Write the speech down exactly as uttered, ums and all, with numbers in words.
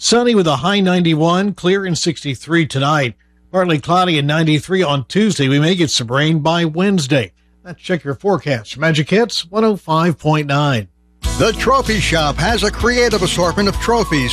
Sunny with a high ninety-one, clear and sixty-three tonight. Partly cloudy and ninety-three on Tuesday. We may get some rain by Wednesday. Let's check your forecast. Magic Hits one oh five point nine. The Trophy Shop has a creative assortment of trophies